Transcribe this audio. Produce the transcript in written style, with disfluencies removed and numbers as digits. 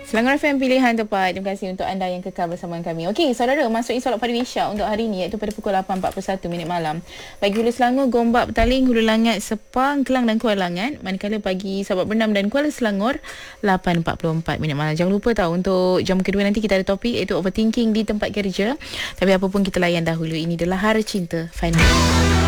Selangor FM pilihan tepat. Terima kasih untuk anda yang kekal bersama kami. Okey, saudara, masuki solat fardu Isyak untuk hari ini iaitu pada pukul 8.41 minit malam. Bagi Hulu Selangor, Gombak, Petaling, Hulu Langat, Sepang, Kelang dan Kuala Langat. Manakala bagi Sabak Bernam dan Kuala Selangor 8.44 minit malam. Jangan lupa tahu untuk jam kedua nanti kita ada topik iaitu overthinking di tempat kerja. Tapi apapun kita layan dahulu. Ini adalah Hara Cinta Final.